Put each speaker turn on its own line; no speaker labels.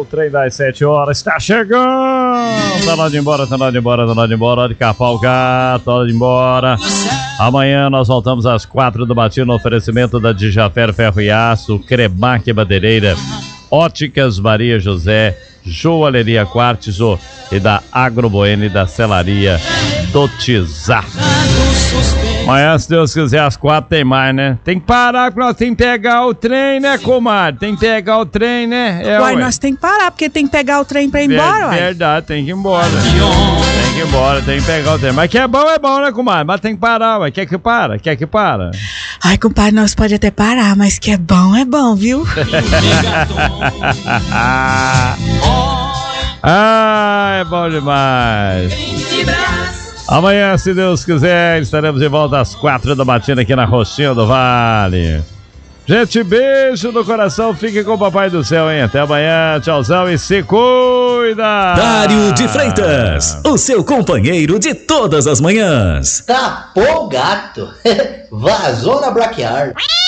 o trem das 7 horas está chegando. Tá na hora de ir embora, tá na hora de ir embora, tá na hora de ir embora, hora de cavalgar, tá na hora de ir embora. Amanhã nós voltamos às 4 da matina no oferecimento da Dijafé Ferro e Aço, Cremac Madeireira, Óticas Maria José, Joalheria Quartzo e da Agroboene da Celaria do Tizá. Amanhã, se Deus quiser, às 4 tem mais, né? Tem que parar, porque nós temos que pegar o trem, né, comadre? Tem que pegar o trem, né?
Uai, nós tem que parar, porque tem que pegar o trem pra ir embora, uai.
Verdade, tem que ir embora. Tem que ir embora, tem que pegar o trem. Mas que é bom, né, comadre? Mas tem que parar, ué. Quer que para? Quer que para?
Ai, compadre, nós pode até parar, mas que é bom, viu?
Ah, é bom demais. Amanhã, se Deus quiser, estaremos de volta às 4 da matina aqui na Roxinha do Vale. Gente, beijo no coração, fique com o Papai do Céu, hein? Até amanhã, tchauzão e se cuida!
Dário de Freitas, o seu companheiro de todas as manhãs.
Tapou o gato, vazou na Black Art.